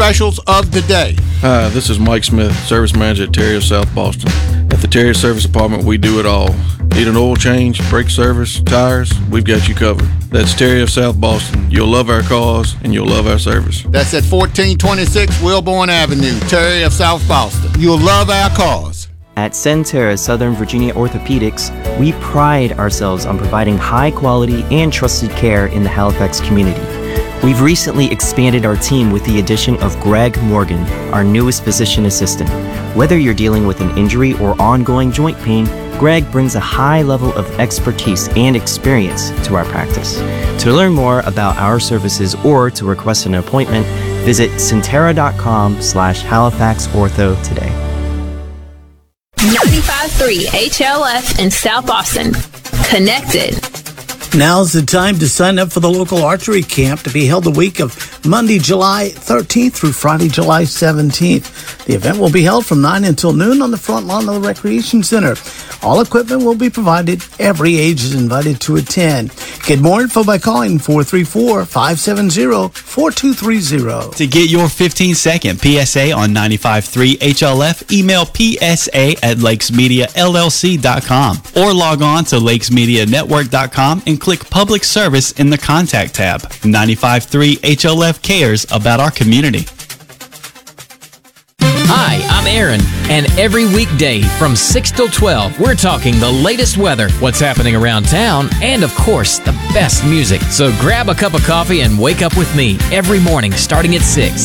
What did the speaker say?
specials of the day. Hi, this is Mike Smith, Service Manager at Terry of South Boston. At the Terry Service Department, we do it all. Need an oil change, brake service, tires? We've got you covered. That's Terry of South Boston. You'll love our cars and you'll love our service. That's at 1426 Wilbourn Avenue, Terry of South Boston. You'll love our cars. At Centera Southern Virginia Orthopedics, we pride ourselves on providing high quality and trusted care in the Halifax community. We've recently expanded our team with the addition of Greg Morgan, our newest physician assistant. Whether you're dealing with an injury or ongoing joint pain, Greg brings a high level of expertise and experience to our practice. To learn more about our services or to request an appointment, visit centera.com/HalifaxOrtho today. 95.3 HLF in South Boston. Connected. Now's the time to sign up for the local archery camp to be held the week of Monday, July 13th through Friday, July 17th. The event will be held from 9 until noon on the front lawn of the Recreation Center. All equipment will be provided. Every age is invited to attend. Get more info by calling 434-570-4230. To get your 15-second PSA on 95.3 HLF, email psa@lakesmediallc.com or log on to lakesmedianetwork.com and click Public Service in the Contact tab. 95.3 HLF cares about our community. Hi, I'm Aaron, and every weekday from 6 till 12, we're talking the latest weather, what's happening around town, and of course, the best music. So grab a cup of coffee and wake up with me every morning starting at 6.